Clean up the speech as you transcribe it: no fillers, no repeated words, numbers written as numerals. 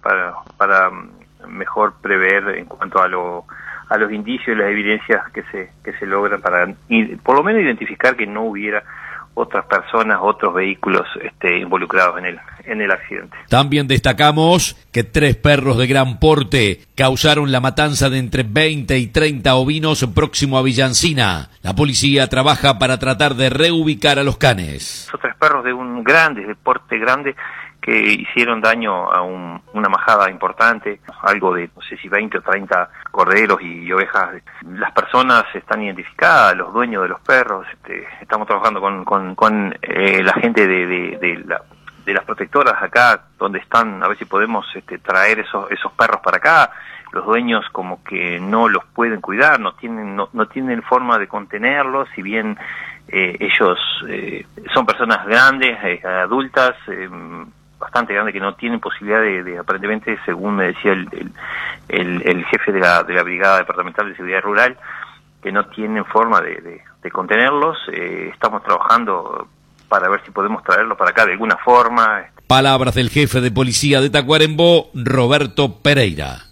para mejor prever en cuanto a los indicios y las evidencias que se logran para por lo menos identificar que no hubiera otras personas, otros vehículos involucrados en el accidente. También destacamos que 3 perros de gran porte causaron la matanza de entre 20 y 30 ovinos próximo a Villancina. La policía trabaja para tratar de reubicar a los canes. Esos 3 perros de porte grande, que hicieron daño a una majada importante, algo de, no sé si 20 o 30 corderos y ovejas. Las personas están identificadas, los dueños de los perros. Estamos trabajando con la gente de las protectoras acá, donde están, a ver si podemos traer esos perros para acá. Los dueños como que no los pueden cuidar, no tienen forma de contenerlos, si bien ellos son personas grandes, adultas, bastante grande, que no tienen posibilidad de aparentemente, según me decía el jefe de la Brigada Departamental de Seguridad Rural, que no tienen forma de contenerlos. Estamos trabajando para ver si podemos traerlos para acá de alguna forma. Palabras del jefe de policía de Tacuarembó, Roberto Pereira.